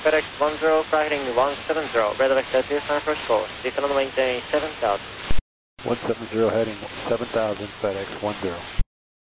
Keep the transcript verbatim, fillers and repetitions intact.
FedEx one zero, fly heading one seven zero, red vector two sign first course, descend on the maintain seven thousand. one seven zero heading seven thousand, FedEx one zero.